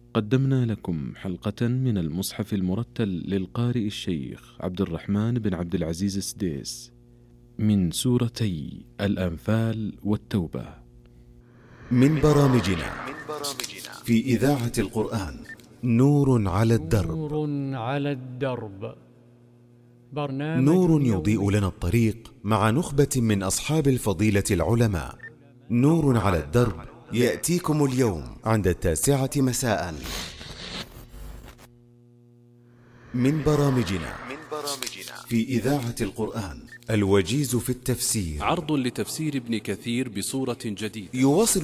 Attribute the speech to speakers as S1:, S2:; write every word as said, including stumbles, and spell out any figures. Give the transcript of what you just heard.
S1: قدمنا لكم حلقة من المصحف المرتل للقارئ الشيخ عبد الرحمن بن عبد العزيز السديس من سورتي الأنفال والتوبة،
S2: من برامجنا في إذاعة القرآن نور على الدرب.
S3: نور على الدرب، برنامج
S2: نور يضيء لنا الطريق مع نخبة من أصحاب الفضيلة العلماء. نور على الدرب يأتيكم اليوم عند التاسعة مساء. من برامجنا في إذاعة القرآن الوجيز في التفسير،
S4: عرض لتفسير ابن كثير بصورة جديدة
S2: يواصل